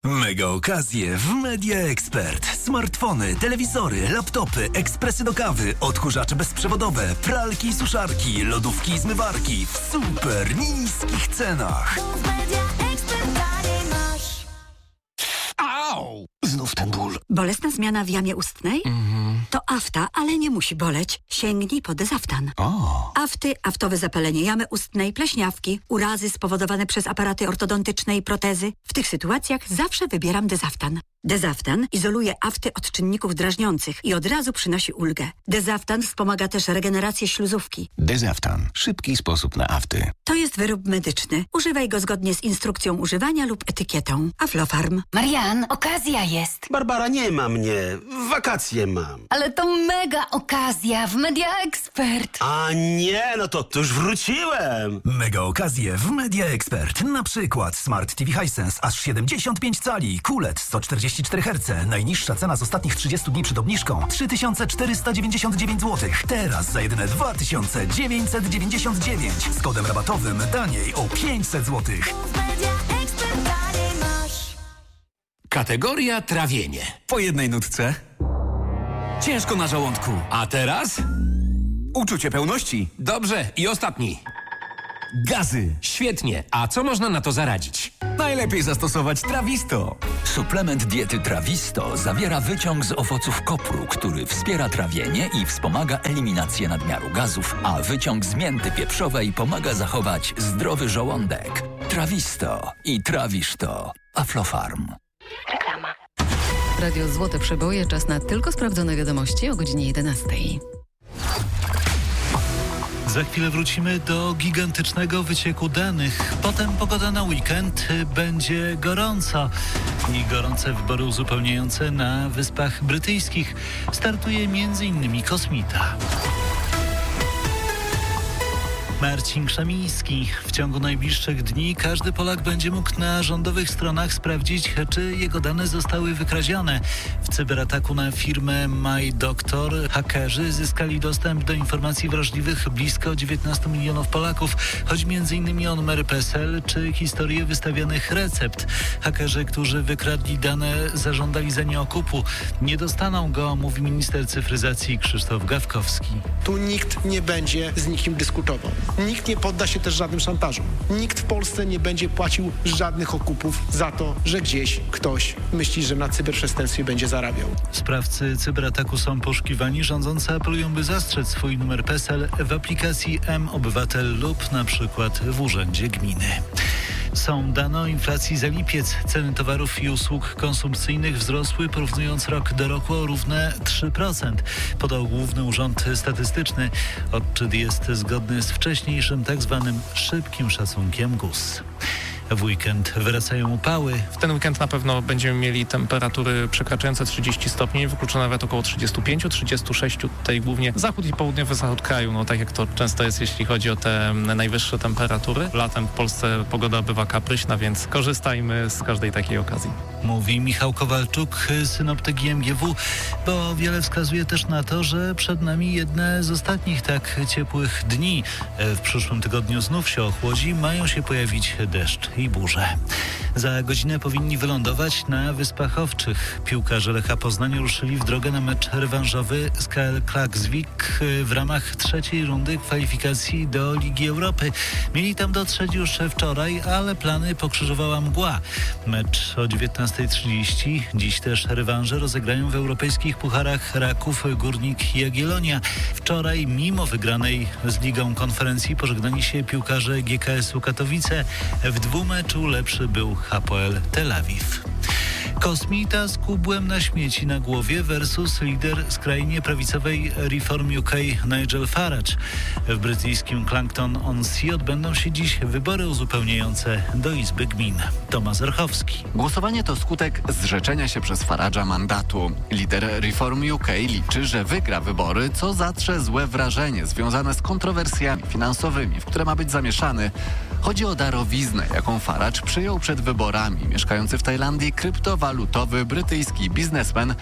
Mega okazje w Media Expert. Smartfony, telewizory, laptopy, ekspresy do kawy, odkurzacze bezprzewodowe, pralki i suszarki, lodówki i zmywarki w super niskich cenach. Au! Znów ten ból. Bolesna zmiana w jamie ustnej? To afta, ale nie musi boleć. Sięgnij po Dezaftan. Afty, aftowe zapalenie jamy ustnej, pleśniawki, urazy spowodowane przez aparaty ortodontyczne i protezy. W tych sytuacjach zawsze wybieram Dezaftan. Dezaftan izoluje afty od czynników drażniących i od razu przynosi ulgę. Dezaftan wspomaga też regenerację śluzówki. Dezaftan. Szybki sposób na afty. To jest wyrób medyczny. Używaj go zgodnie z instrukcją używania lub etykietą. Aflofarm. Marian, okazja jest. Barbara, nie ma mnie. Wakacje mam. Ale to mega okazja w Media Expert. A nie, no to już wróciłem. Mega okazje w Media Expert. Na przykład Smart TV Hisense aż 75 cali, QLED 144 Hz. Najniższa cena z ostatnich 30 dni przed obniżką 3499 zł. Teraz za jedyne 2999. Z kodem rabatowym taniej o 500 zł. Kategoria trawienie. Po jednej nutce. Ciężko na żołądku. A teraz? Uczucie pełności. Dobrze, i ostatni. Gazy. Świetnie. A co można na to zaradzić? Najlepiej zastosować Trawisto. Suplement diety Trawisto zawiera wyciąg z owoców kopru, który wspiera trawienie i wspomaga eliminację nadmiaru gazów, a wyciąg z mięty pieprzowej pomaga zachować zdrowy żołądek. Trawisto i trawisz to. Aflofarm. Reklama. Radio Złote Przeboje, czas na tylko sprawdzone wiadomości o godzinie 11. Za chwilę wrócimy do gigantycznego wycieku danych. Potem pogoda na weekend, będzie gorąco. I gorące wybory uzupełniające na Wyspach Brytyjskich. Startuje m.in. Kosmita. Marcin Krzemiński. W ciągu najbliższych dni każdy Polak będzie mógł na rządowych stronach sprawdzić, czy jego dane zostały wykradzione. W cyberataku na firmę MyDoctor hakerzy zyskali dostęp do informacji wrażliwych blisko 19 milionów Polaków. Chodzi m.in. o numery PESEL czy historię wystawionych recept. Hakerzy, którzy wykradli dane, zażądali za nie okupu. Nie dostaną go, mówi minister cyfryzacji Krzysztof Gawkowski. Tu nikt nie będzie z nikim dyskutował. Nikt nie podda się też żadnym szantażom. Nikt w Polsce nie będzie płacił żadnych okupów za to, że gdzieś ktoś myśli, że na cyberprzestępstwie będzie zarabiał. Sprawcy cyberataku są poszukiwani. Rządzący apelują, by zastrzec swój numer PESEL w aplikacji mObywatel lub na przykład w urzędzie gminy. Są dane o inflacji za lipiec. Ceny towarów i usług konsumpcyjnych wzrosły, porównując rok do roku, o równe 3%. Podał Główny Urząd Statystyczny. Odczyt jest zgodny z wcześniejszym tzw. szybkim szacunkiem GUS. W weekend wracają upały. W ten weekend na pewno będziemy mieli temperatury przekraczające 30 stopni, wykluczone nawet około 35-36. Tutaj głównie zachód i południowy zachód kraju, no tak jak to często jest, jeśli chodzi o te najwyższe temperatury. Latem w Polsce pogoda bywa kapryśna, więc korzystajmy z każdej takiej okazji. Mówi Michał Kowalczuk, synoptyk IMGW, bo wiele wskazuje też na to, że przed nami jedne z ostatnich tak ciepłych dni. W przyszłym tygodniu znów się ochłodzi, mają się pojawić deszcz i burze. Za godzinę powinni wylądować na Wyspach Owczych. Piłkarze Lecha Poznań ruszyli w drogę na mecz rewanżowy z KL Klaksvik w ramach trzeciej rundy kwalifikacji do Ligi Europy. Mieli tam dotrzeć już wczoraj, ale plany pokrzyżowała mgła. Mecz o 19:30. Dziś też rewanże rozegrają w europejskich pucharach Raków, Górnik i Jagiellonia. Wczoraj, mimo wygranej z Ligą Konferencji, pożegnali się piłkarze GKS-u Katowice. W dwumeczu lepszy był Hapoel Tel Awiw. Kosmita z kubłem na śmieci na głowie versus lider skrajnie prawicowej Reform UK Nigel Farage. W brytyjskim Clacton-on-Sea odbędą się dziś wybory uzupełniające do Izby Gmin. Tomasz Orchowski. Głosowanie to skutek zrzeczenia się przez Farage'a mandatu. Lider Reform UK liczy, że wygra wybory, co zatrze złe wrażenie związane z kontrowersjami finansowymi, w które ma być zamieszany. Chodzi o darowiznę, jaką Farage przyjął przed wyborami. Mieszkający w Tajlandii kryptowalutowy brytyjski biznesmen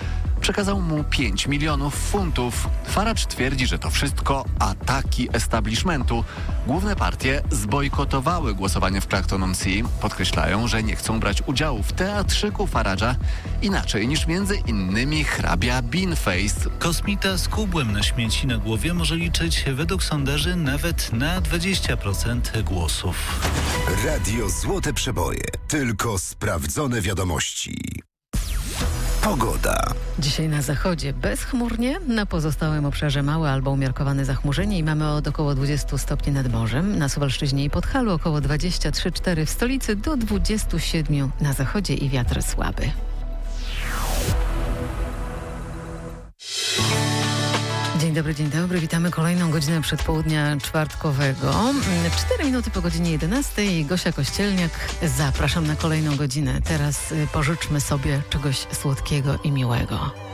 przekazał mu 5 milionów funtów. Farage twierdzi, że to wszystko ataki establishmentu. Główne partie zbojkotowały głosowanie w Clacton-on-Sea. Podkreślają, że nie chcą brać udziału w teatrzyku Farage'a inaczej niż między innymi hrabia Beanface. Kosmita z kubłem na śmieci na głowie może liczyć według sondaży nawet na 20% głosów. Radio Złote Przeboje. Tylko sprawdzone wiadomości. Pogoda. Dzisiaj na zachodzie bezchmurnie, na pozostałym obszarze małe albo umiarkowane zachmurzenie i mamy od około 20 stopni nad morzem. Na Suwalszczyźnie i Podhalu około 23-4, w stolicy do 27 na zachodzie i wiatr słaby. Dzień dobry, witamy kolejną godzinę przedpołudnia czwartkowego. 4 minuty po godzinie 11. Gosia Kościelniak, zapraszam na kolejną godzinę. Teraz pożyczmy sobie czegoś słodkiego i miłego.